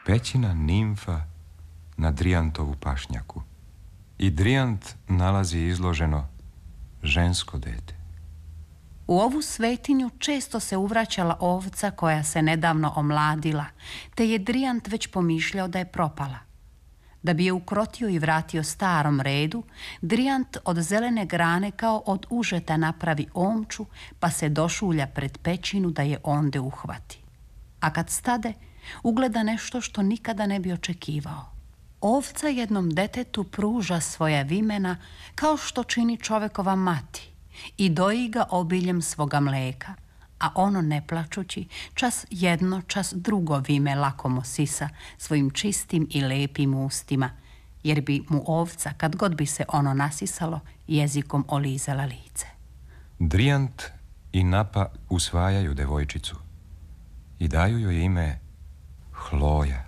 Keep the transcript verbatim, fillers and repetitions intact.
pećina nimfa na Drijantovu pašnjaku. I Drijant nalazi izloženo žensko dete. U ovu svetinju često se uvraćala ovca koja se nedavno omladila, te je Drijant već pomišljao da je propala. Da bi je ukrotio i vratio starom redu, Drijant od zelene grane kao od užeta napravi omču, pa se došulja pred pećinu da je onde uhvati. A kad stade, ugleda nešto što nikada ne bi očekivao. Ovca jednom detetu pruža svoja vimena kao što čini čovekova mati i doji ga obiljem svoga mleka, a ono ne plačući, čas jedno, čas drugo vime lakomo sisa svojim čistim i lepim ustima, jer bi mu ovca, kad god bi se ono nasisalo, jezikom olizala lice. Drijant i Napa usvajaju devojčicu i daju joj ime Hloja.